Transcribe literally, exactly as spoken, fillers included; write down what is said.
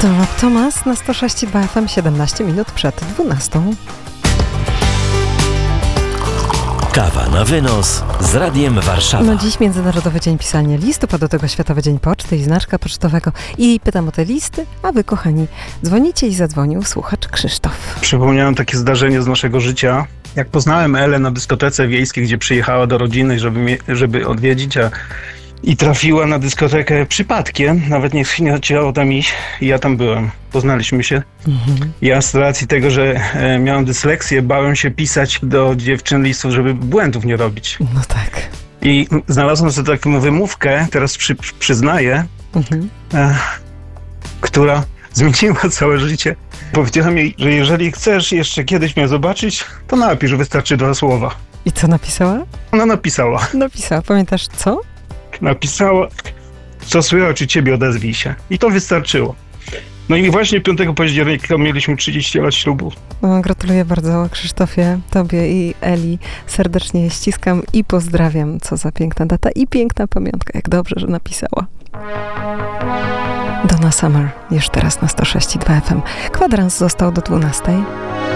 To Rob Thomas na sto sześć i dwa F M, siedemnaście minut przed dwunastą. Kawa na wynos z Radiem Warszawa. No dziś Międzynarodowy Dzień Pisania Listów, a do tego Światowy Dzień Poczty i znaczka pocztowego. I pytam o te listy, a wy, kochani, dzwonicie i zadzwonił słuchacz Krzysztof. Przypomniałem takie zdarzenie z naszego życia. Jak poznałem Elę na dyskotece wiejskiej, gdzie przyjechała do rodziny, żeby, mnie, żeby odwiedzić, a i trafiła na dyskotekę przypadkiem, nawet nie, nie chciało tam iść i ja tam byłem. Poznaliśmy się. Mhm. Ja z racji tego, że e, miałem dysleksję, bałem się pisać do dziewczyn listów, żeby błędów nie robić. No tak. I znalazłem sobie taką wymówkę, teraz przy, przyznaję, mhm. e, która zmieniła całe życie. Powiedziałem jej, że jeżeli chcesz jeszcze kiedyś mnie zobaczyć, to napisz, wystarczy dwa słowa. I co napisała? Ona napisała. Napisała. Pamiętasz co? Napisała, co słychać u ciebie, odezwij się. I to wystarczyło. No i właśnie piątego października mieliśmy trzydzieści lat ślubu. No, gratuluję bardzo, Krzysztofie, tobie i Eli. Serdecznie ściskam i pozdrawiam. Co za piękna data i piękna pamiątka. Jak dobrze, że napisała. Donna Summer, już teraz na sto sześć i dwa F M. Kwadrans został do dwunastej.